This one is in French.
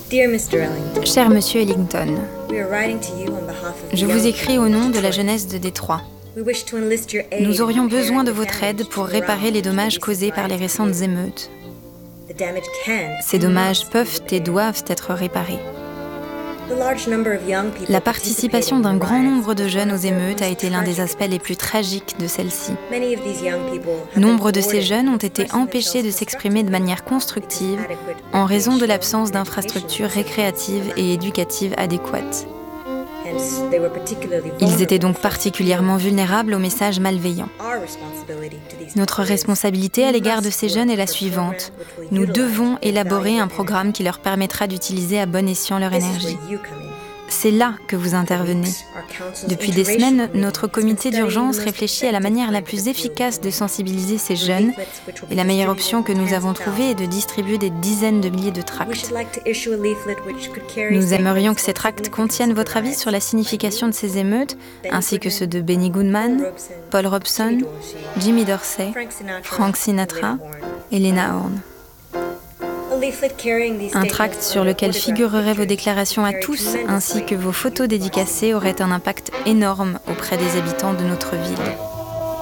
Cher Monsieur Ellington, je vous écris au nom de la jeunesse de Détroit. Nous aurions besoin de votre aide pour réparer les dommages causés par les récentes émeutes. Ces dommages peuvent et doivent être réparés. La participation d'un grand nombre de jeunes aux émeutes a été l'un des aspects les plus tragiques de celle-ci. Nombre de ces jeunes ont été empêchés de s'exprimer de manière constructive en raison de l'absence d'infrastructures récréatives et éducatives adéquates. Ils étaient donc particulièrement vulnérables aux messages malveillants. Notre responsabilité à l'égard de ces jeunes est la suivante. Nous devons élaborer un programme qui leur permettra d'utiliser à bon escient leur énergie. C'est là que vous intervenez. Depuis des semaines, notre comité d'urgence réfléchit à la manière la plus efficace de sensibiliser ces jeunes et la meilleure option que nous avons trouvée est de distribuer des dizaines de milliers de tracts. Nous aimerions que ces tracts contiennent votre avis sur la signification de ces émeutes, ainsi que ceux de Benny Goodman, Paul Robeson, Jimmy Dorsey, Frank Sinatra et Lena Horne. Un tract sur lequel figureraient vos déclarations à tous, ainsi que vos photos dédicacées, aurait un impact énorme auprès des habitants de notre ville.